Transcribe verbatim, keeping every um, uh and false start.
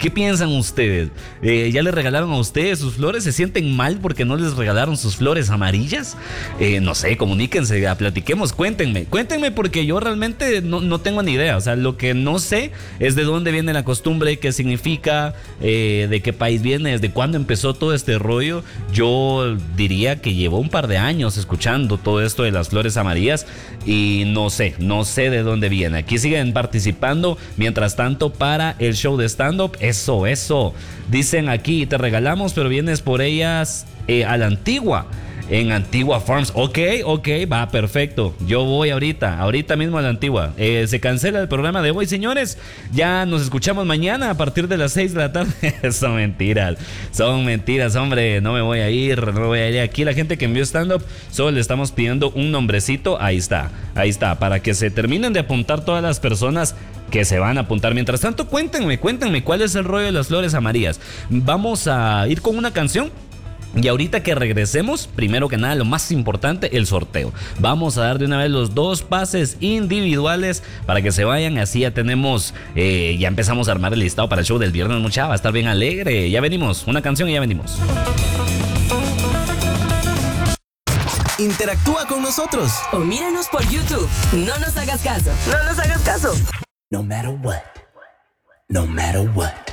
¿Qué piensan ustedes? Eh, ¿Ya les regalaron a ustedes sus flores? ¿Se sienten mal porque no les regalaron sus flores amarillas? Eh, no sé, comuníquense, platiquemos, cuéntenme. Cuéntenme porque yo realmente no, no tengo ni idea. O sea, lo que no sé es de dónde viene la costumbre, qué significa, eh, de qué país viene, desde cuándo empezó todo este rollo. Yo diría que llevo un par de años escuchando todo esto de las flores amarillas y no sé, no sé de dónde viene. Aquí siguen participando, mientras tanto, para el show de stand-up. Eso, eso. Dicen aquí, te regalamos, pero vienes por ellas eh, a la Antigua. En Antigua Farms. Ok, ok, va, perfecto. Yo voy ahorita, ahorita mismo a la Antigua. Eh, se cancela el programa de hoy, señores. Ya nos escuchamos mañana a partir de las seis de la tarde. Son mentiras, son mentiras, hombre. No me voy a ir, no me voy a ir. Aquí la gente que envió stand-up, solo le estamos pidiendo un nombrecito. Ahí está, ahí está. Para que se terminen de apuntar todas las personas que se van a apuntar. Mientras tanto, cuéntenme, cuéntenme cuál es el rollo de las flores amarillas. Vamos a ir con una canción. Y ahorita que regresemos, primero que nada, lo más importante, el sorteo. Vamos a dar de una vez los dos pases individuales para que se vayan. Así ya tenemos, eh, ya empezamos a armar el listado para el show del viernes, mucha. Va a estar bien alegre. Ya venimos, una canción y ya venimos. Interactúa con nosotros o míranos por YouTube. No nos hagas caso. No nos hagas caso. No matter what. No matter what.